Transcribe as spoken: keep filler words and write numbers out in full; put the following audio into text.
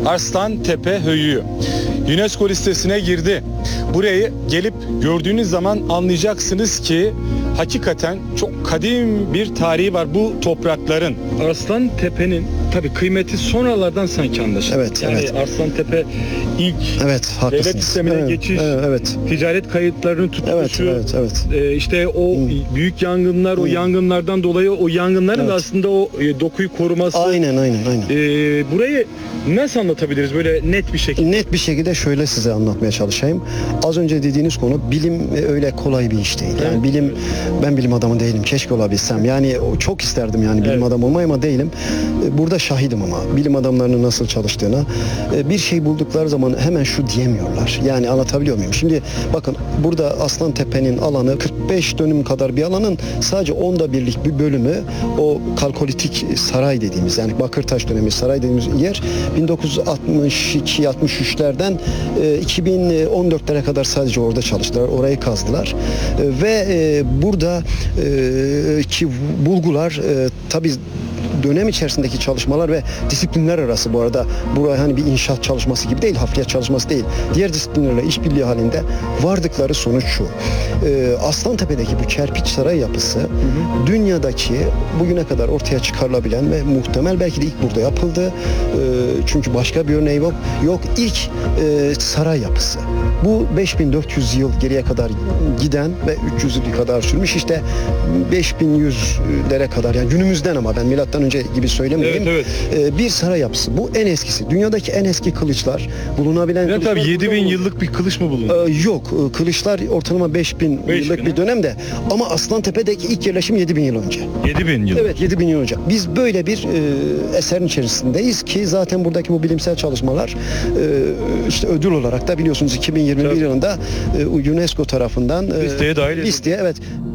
Arslantepe Höyüğü UNESCO listesine girdi. Burayı gelip gördüğünüz zaman anlayacaksınız ki hakikaten çok kadim bir tarihi var bu toprakların. Arslantepe'nin tabii kıymeti sonralardan sanki anlaşıldı. Evet, yani evet. Arslantepe ilk Evet, haklısınız. devlet sistemine Evet, geçiş, evet, evet. ticaret kayıtlarının tutuluşu, Evet, evet, evet. e, işte o Hmm. büyük yangınlar, o Hmm. yangınlardan dolayı o yangınların Evet. da aslında o e, dokuyu koruması. Aynen, aynen, aynen. E, burayı nasıl anlatabiliriz böyle net bir şekilde? Net bir şekilde şöyle size anlatmaya çalışayım. Az önce dediğiniz konu bilim öyle kolay bir iş değil. Yani Evet. bilim, ben bilim adamı değilim. Keşke olabilsem. Yani çok isterdim yani bilim Evet. adamı olmayı ama değilim. Burada şahidim ama bilim adamlarının nasıl çalıştığına. Bir şey buldukları zaman hemen şu diyemiyorlar. Yani anlatabiliyor muyum? Şimdi bakın burada Arslantepe'nin alanı kırk beş dönüm kadar bir alanın sadece onda birlik bir bölümü o Kalkolitik saray dediğimiz yani Bakırtaş dönemi saray dediğimiz yer bin dokuz yüz altmış iki altmış üçlerden iki bin on dörtlere kadar sadece orada çalıştılar. Orayı kazdılar. Ve burada ki bulgular tabii dönem içerisindeki çalışmalar ve disiplinler arası bu arada buraya hani bir inşaat çalışması gibi değil, hafriyat çalışması değil. Diğer disiplinlerle işbirliği halinde vardıkları sonuç şu. Ee, Arslantepe'deki bu kerpiç saray yapısı hı hı. dünyadaki bugüne kadar ortaya çıkarılabilen ve muhtemel belki de ilk burada yapıldı. Ee, çünkü başka bir örneği yok. Yok ilk e, saray yapısı. Bu beş bin dört yüz yıl geriye kadar giden ve üç yüz yıl kadar sürmüş. İşte beş bin yüzlere kadar yani günümüzden ama ben milattan önce gibi söylemeyeyim. Evet, evet. Ee, bir saray yapısı. Bu en eskisi. Dünyadaki en eski kılıçlar bulunabilen Ya kılıçlar. tabii yedi bin yıllık bir kılıç mı bulundu? Ee, yok. Kılıçlar ortalama beş bin yıllık bir dönemde ama Arslantepe'deki ilk yerleşim yedi bin yıl önce. yedi bin yıl. Evet, yedi bin yıl önce. Biz böyle bir e, eserin içerisindeyiz ki zaten buradaki bu bilimsel çalışmalar e, işte ödül olarak da biliyorsunuz iki bin yirmi bir Tabii. yılında e, UNESCO tarafından e, Listeye dahil edildi. listeye evet